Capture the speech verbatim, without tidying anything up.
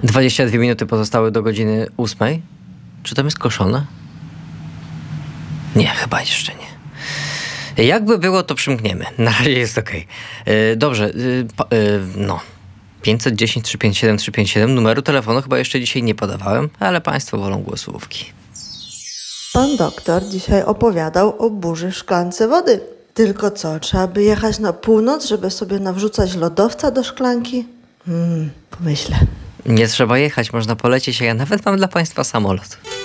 dwadzieścia dwie minuty pozostały do godziny ósmej. Czy tam jest koszone? Nie, chyba jeszcze nie. Jakby było, to przymkniemy. Na razie jest okej. Okay. Dobrze, yy, pa, yy, no. pięćset dziesięć trzysta pięćdziesiąt siedem trzysta pięćdziesiąt siedem. Numeru telefonu chyba jeszcze dzisiaj nie podawałem, ale państwo wolą głosówki. Pan doktor dzisiaj opowiadał o burzy w szklance wody. Tylko co, trzeba by jechać na północ, żeby sobie nawrzucać lodowca do szklanki? Hmm, pomyślę. Nie trzeba jechać, można polecieć, a ja nawet mam dla państwa samolot.